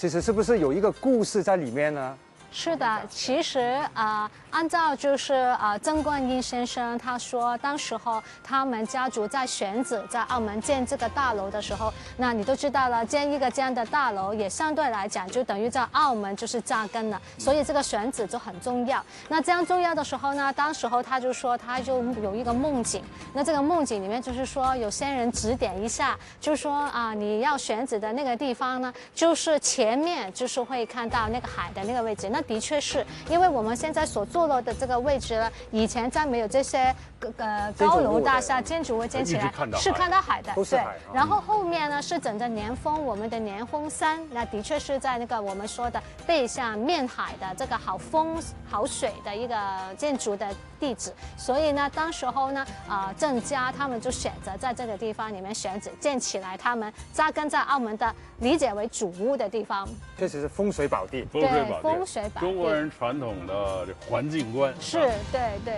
其实是不是有一个故事在里面呢？ 是的，其实按照就是曾冠英先生他说，当时候他们家族在选址在澳门建这个大楼的时候，那你都知道了，建一个这样的大楼也相对来讲就等于在澳门就是扎根了，所以这个选址就很重要。那这样重要的时候呢，当时候他就说他就有一个梦境，那这个梦境里面就是说有仙人指点一下，就说你要选址的那个地方呢，就是前面就是会看到那个海的那个位置。那的确是因为我们现在所坐落的这个位置呢，以前在没有这些高楼大厦建筑物建起来是看到海的，对。然后后面呢是整个年峰，我们的年峰山，那的确是在那个我们说的背向面海的这个好风好水的一个建筑的地址。所以呢，当时候呢，郑家他们就选择在这个地方里面选址建起来，他们扎根在澳门的理解为主屋的地方。 确实是风水宝地， 对，风水宝地。 中国人传统的环境观是，对对。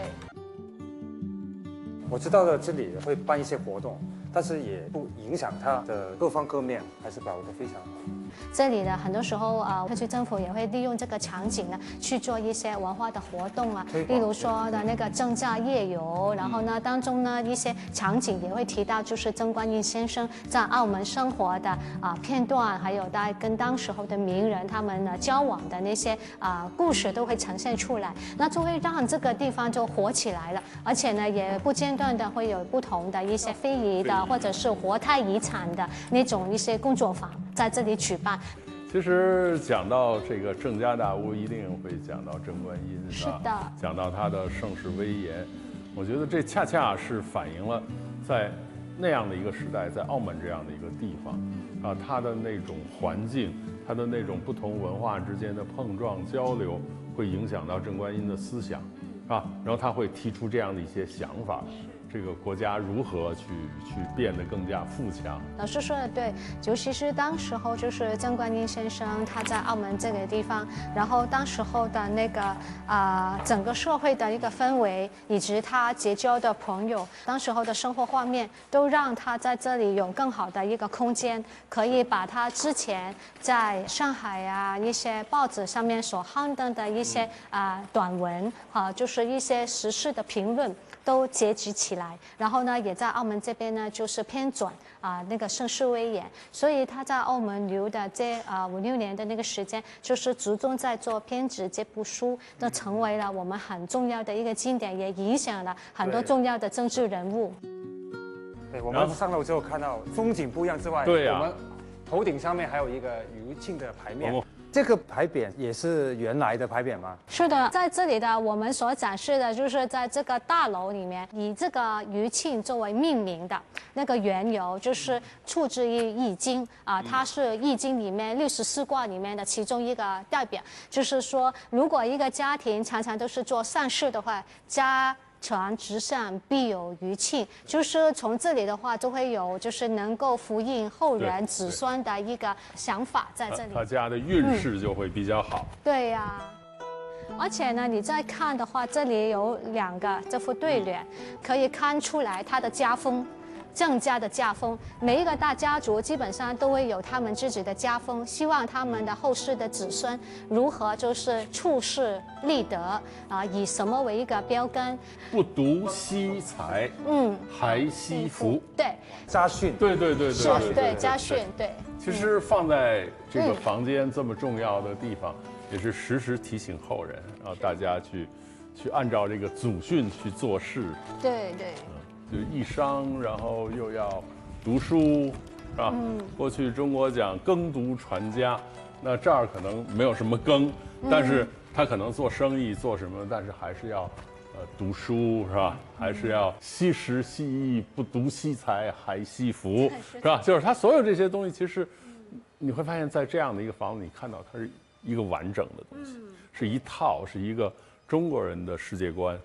我知道的这里会办一些活动，但是也不影响它的各方各面，还是保护得非常好。 这里呢，很多时候特区政府也会利用这个场景呢去做一些文化的活动啊，例如说的那个郑家夜游，然后呢当中呢一些场景也会提到就是曾冠英先生在澳门生活的片段，还有跟当时候的名人他们呢交往的那些故事都会呈现出来，那就会让这个地方就火起来了，而且呢也不间断的会有不同的一些非遗的或者是活态遗产的那种一些工作坊在这里举办。 其实讲到这个郑家大屋，一定会讲到郑冠英， 是的， 讲到他的盛世威严。我觉得这恰恰是反映了在那样的一个时代，在澳门这样的一个地方，他的那种环境，他的那种不同文化之间的碰撞交流，会影响到郑冠英的思想，然后他会提出这样的一些想法。这个国家如何去变得更加富强？ 老师说的对，尤其是当时候就是曾冠英先生他在澳门这个地方，然后当时候的那个整个社会的一个氛围，以及他结交的朋友，当时候的生活画面，都让他在这里有更好的一个空间，可以把他之前在上海一些报纸上面所刊登的一些短文就是一些时事的评论都结集起来，然后呢，也在澳门这边呢，就是偏转那个盛世威严，所以他在澳门留的这5-6年的那个时间，就是集中在做编织这部书，都成为了我们很重要的一个经典，也影响了很多重要的政治人物。 对，我们上楼之后看到风景不一样之外， 对我们头顶上面还有一个余庆的牌匾。这个牌匾也是原来的牌匾吗？ 是的，在这里的我们所展示的就是在这个大楼里面，以这个余庆作为命名的那个缘由，就是出自于《易经》它是《易经》里面64卦里面的其中一个代表，就是说，如果一个家庭常常都是做善事的话，家传直善，必有余庆，就是从这里的话，就会有就是能够福荫后人子孙的一个想法在这里。 他家的运势就会比较好。 对呀。而且呢，你再看的话，这里有2个这副对联，可以看出来他的家风。郑家的家风，每一个大家族基本上都会有他们自己的家风，希望他们的后世的子孙如何就是处事立德以什么为一个标杆？ 不独惜财，还惜福。 对， 家训。 对， 是，对家训，对。 其实放在这个房间这么重要的地方，也是时时提醒后人，然后大家去按照这个祖训去做事。 对。 就义商，然后又要读书，是吧？过去中国讲耕读传家，那这儿可能没有什么耕，但是他可能做生意做什么，但是还是要读书，是吧？还是要惜时惜艺，不独惜财，还惜福，是吧？就是他所有这些东西，其实你会发现在这样的一个房子，你看到它是一个完整的东西，是一套，是一个中国人的世界观。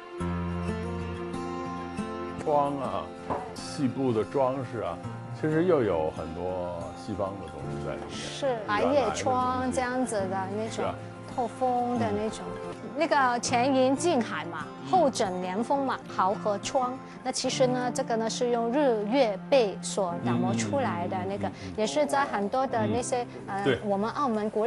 窗细部的装饰其实又有很多西方的东西在里面， 是百叶窗这样子的那种透风的那种，那个前迎近海嘛，后枕连峰嘛，豪和窗。那其实呢，这个呢是用日月贝所打磨出来的那个，也是在很多的那些我们澳门古